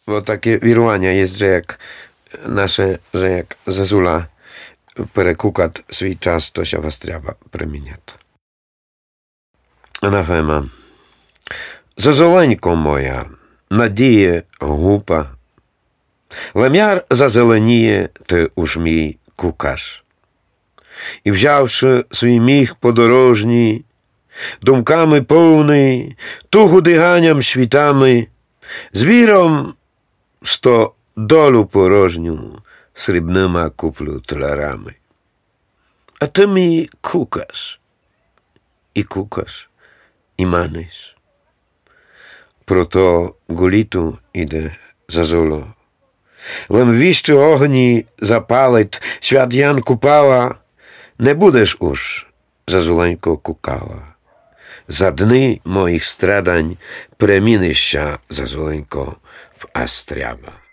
Bo takie wirування jest, że jak Zazula perekukat swój czas, to się was trzeba premieniać. Анафема. Зазеленько моя, надіє гупа, лем'яр зазеленіє, ти уж мій кукаш. І взявши свій міг подорожній, думками повний, тугу диганням світами, звіром сто долю порожню срібнима куплю таларами. А ти мій кукаш, і кукаш, і маниш. Прото гуліту іде Зазуло. Лем віщо огні запалить, свят Ян Купала, не будеш уж, Зазуленько, кукала. За дни моїх страдань премінища, Зазуленько, в астряба.